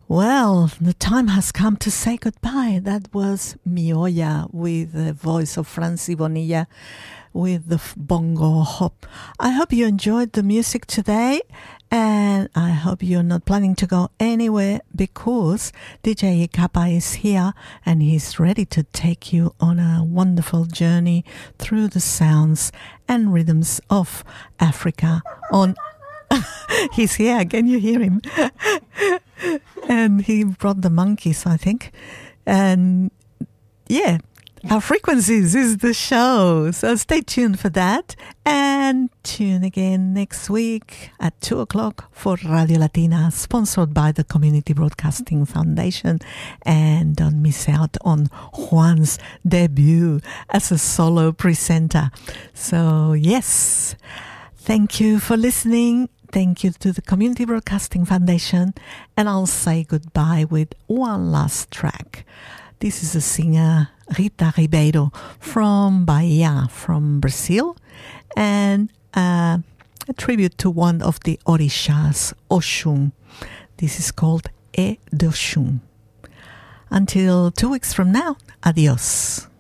Well, the time has come to say goodbye. That was Miolla with the voice of Francie Bonilla with the bongo hop. I hope you enjoyed the music today, and I hope you're not planning to go anywhere because DJ Kappa is here and he's ready to take you on a wonderful journey through the sounds and rhythms of Africa on he's here. Can you hear him? And he brought the monkeys, I think. And yeah, Our Frequencies is the show. So stay tuned for that. And tune again next week at 2 o'clock for Radio Latina, sponsored by the Community Broadcasting Foundation. And don't miss out on Juan's debut as a solo presenter. So yes, thank you for listening. Thank you to the Community Broadcasting Foundation. And I'll say goodbye with one last track. This is a singer, Rita Ribeiro, from Bahia, from Brazil. And a tribute to one of the Orishas, Oshun. This is called E de Oshun. Until 2 weeks from now, adios.